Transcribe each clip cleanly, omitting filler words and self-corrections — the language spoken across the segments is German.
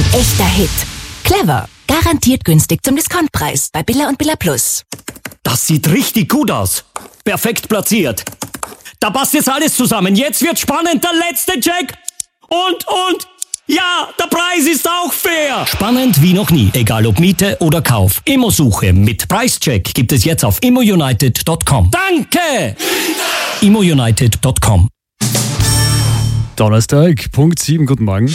Echter Hit. Clever. Garantiert günstig zum Discountpreis bei Billa und Billa Plus. Das sieht richtig gut aus. Perfekt platziert. Da passt jetzt alles zusammen. Jetzt wird spannend. Der letzte Check. Und. Ja, der Preis ist auch fair. Spannend wie noch nie. Egal ob Miete oder Kauf. Immosuche mit Preischeck gibt es jetzt auf immounited.com. Danke! immounited.com. Donnerstag, Punkt 7, guten Morgen.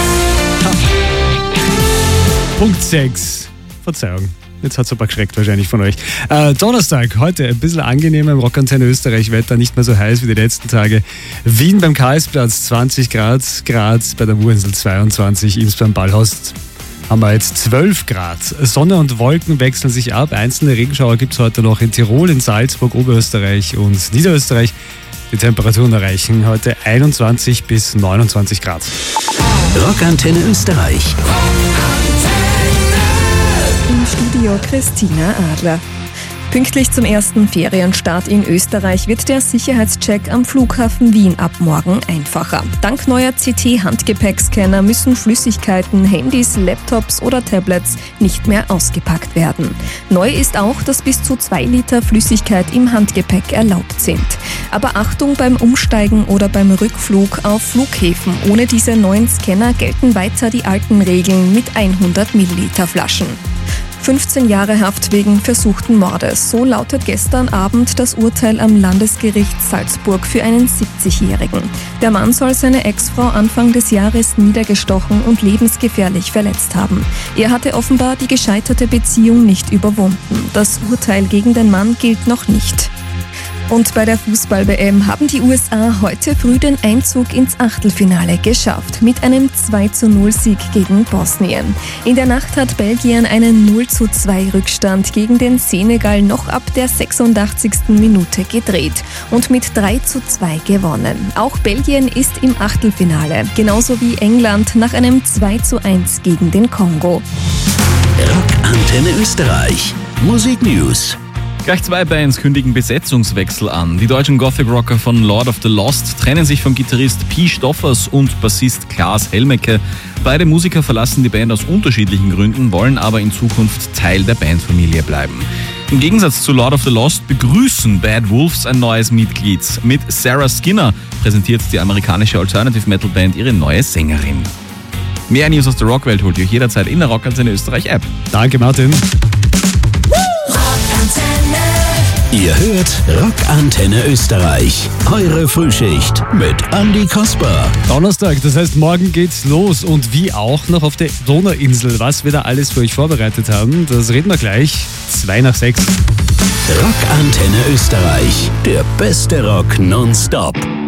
Punkt 6, Verzeihung. Jetzt hat es aber geschreckt wahrscheinlich von euch. Donnerstag, heute ein bisschen angenehmer im Rockantenne Österreich. Wetter nicht mehr so heiß wie die letzten Tage. Wien beim Karlsplatz 20 Grad, Graz bei der Murinsel 22, Ims beim Ballhaus haben wir jetzt 12 Grad. Sonne und Wolken wechseln sich ab. Einzelne Regenschauer gibt es heute noch in Tirol, in Salzburg, Oberösterreich und Niederösterreich. Die Temperaturen erreichen heute 21 bis 29 Grad. Rockantenne Österreich. Im Studio Christina Adler. Pünktlich zum ersten Ferienstart in Österreich wird der Sicherheitscheck am Flughafen Wien ab morgen einfacher. Dank neuer CT-Handgepäckscanner müssen Flüssigkeiten, Handys, Laptops oder Tablets nicht mehr ausgepackt werden. Neu ist auch, dass bis zu 2 Liter Flüssigkeit im Handgepäck erlaubt sind. Aber Achtung beim Umsteigen oder beim Rückflug auf Flughäfen. Ohne diese neuen Scanner gelten weiter die alten Regeln mit 100 Milliliter Flaschen. 15 Jahre Haft wegen versuchten Mordes. So lautet gestern Abend das Urteil am Landesgericht Salzburg für einen 70-Jährigen. Der Mann soll seine Ex-Frau Anfang des Jahres niedergestochen und lebensgefährlich verletzt haben. Er hatte offenbar die gescheiterte Beziehung nicht überwunden. Das Urteil gegen den Mann gilt noch nicht. Und bei der Fußball-WM haben die USA heute früh den Einzug ins Achtelfinale geschafft, mit einem 2:0-Sieg gegen Bosnien. In der Nacht hat Belgien einen 0:2 Rückstand gegen den Senegal noch ab der 86. Minute gedreht und mit 3:2 gewonnen. Auch Belgien ist im Achtelfinale, genauso wie England nach einem 2:1 gegen den Kongo. Rockantenne Österreich. Musik News. Gleich 2 Bands kündigen Besetzungswechsel an. Die deutschen Gothic-Rocker von Lord of the Lost trennen sich von Gitarrist Pi Stoffers und Bassist Klaas Helmecke. Beide Musiker verlassen die Band aus unterschiedlichen Gründen, wollen aber in Zukunft Teil der Bandfamilie bleiben. Im Gegensatz zu Lord of the Lost begrüßen Bad Wolves ein neues Mitglied. Mit Sarah Skinner präsentiert die amerikanische Alternative-Metal-Band ihre neue Sängerin. Mehr News aus der Rockwelt holt ihr euch jederzeit in der Rockantenne Österreich App. Danke, Martin. Ihr hört Rockantenne Österreich. Eure Frühschicht mit Andi Kasper. Donnerstag, das heißt, morgen geht's los und wie auch noch auf der Donauinsel. Was wir da alles für euch vorbereitet haben, das reden wir gleich. 5:55. Rockantenne Österreich. Der beste Rock nonstop.